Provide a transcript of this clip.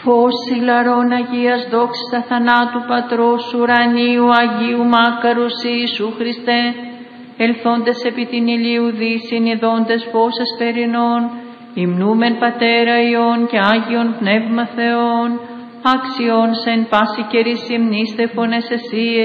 Φως ηλαρών Αγίας δόξης τα θανάτου Πατρός ουρανίου Αγίου Μάκαρους Ιησού Χριστέ, ελθόντες επί την ηλίου δύσιν ειδώντες φως ασπερινών, υμνούμεν Πατέρα Υιόν και Άγιον Πνεύμα Θεόν, άξιον σε εν πάση καιρής υμνήστε φωνές εσύ